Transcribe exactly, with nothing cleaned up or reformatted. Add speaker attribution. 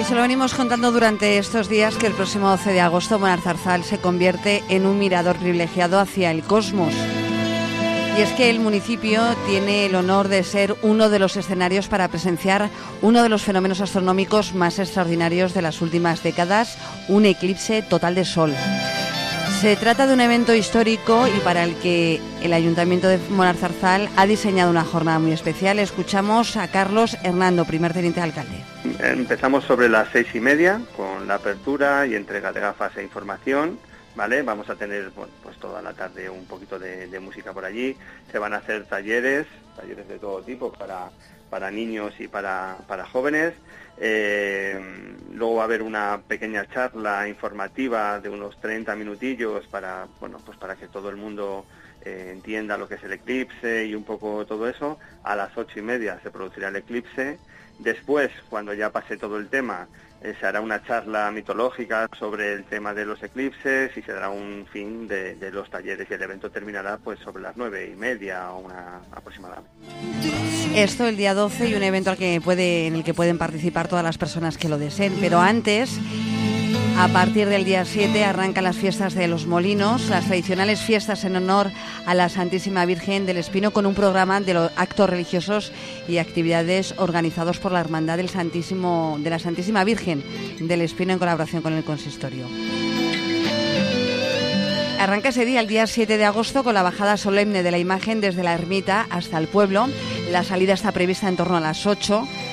Speaker 1: se lo venimos contando durante estos días que el próximo doce de agosto Monarzarzal se convierte en un mirador privilegiado hacia el cosmos. Y es que el municipio tiene el honor de ser uno de los escenarios para presenciar uno de los fenómenos astronómicos más extraordinarios de las últimas décadas, un eclipse total de sol. Se trata de un evento histórico y para el que el Ayuntamiento de Monarzarzal ha diseñado una jornada muy especial. Escuchamos a Carlos Hernando, primer teniente de alcalde.
Speaker 2: Empezamos sobre las seis y media con la apertura y entrega de gafas e información. ¿Vale? Vamos a tener, bueno, pues toda la tarde un poquito de, de música por allí. Se van a hacer talleres, talleres de todo tipo para, para niños y para, para jóvenes. Eh, luego va a haber una pequeña charla informativa de unos treinta minutillos para, bueno, pues para que todo el mundo eh, entienda lo que es el eclipse y un poco todo eso. A las ocho y media se producirá el eclipse. Después, cuando ya pase todo el tema, eh, se hará una charla mitológica sobre el tema de los eclipses y se dará un fin de, de los talleres y el evento terminará pues sobre las nueve y media o una aproximadamente.
Speaker 1: Esto el día doce y un evento al que puede, en el que pueden participar todas las personas que lo deseen, pero antes, a partir del día siete arrancan las fiestas de los Molinos, las tradicionales fiestas en honor a la Santísima Virgen del Espino, con un programa de los actos religiosos y actividades organizados por la Hermandad del Santísimo, de la Santísima Virgen del Espino en colaboración con el Consistorio. Arranca ese día, el día siete de agosto, con la bajada solemne de la imagen desde la ermita hasta el pueblo. La salida está prevista en torno a las ocho.